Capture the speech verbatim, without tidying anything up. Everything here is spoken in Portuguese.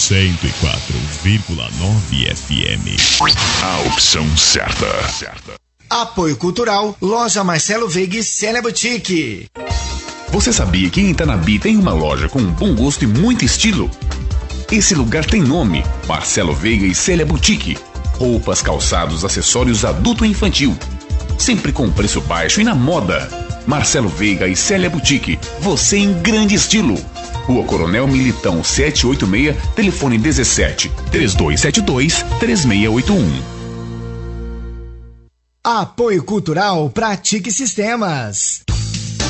cento e quatro vírgula nove F M. A opção certa. Apoio Cultural, Loja Marcelo Veiga e Célia Boutique. Você sabia que em Itanabi tem uma loja com bom gosto e muito estilo? Esse lugar tem nome, Marcelo Veiga e Célia Boutique. Roupas, calçados, acessórios adulto e infantil. Sempre com preço baixo e na moda. Marcelo Veiga e Célia Boutique, você em grande estilo. Rua Coronel Militão setecentos e oitenta e seis, telefone dezessete, trinta e dois setenta e dois, três seis oito um. Apoio Cultural, Pratique Sistemas.